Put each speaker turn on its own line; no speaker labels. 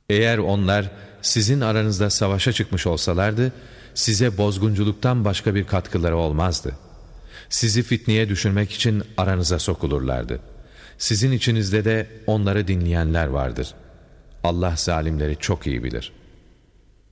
Eğer onlar sizin aranızda savaşa çıkmış olsalardı, size bozgunculuktan başka bir katkıları olmazdı. Sizi fitneye düşürmek için aranıza sokulurlardı. Sizin içinizde de onları dinleyenler vardır. Allah zalimleri çok iyi bilir.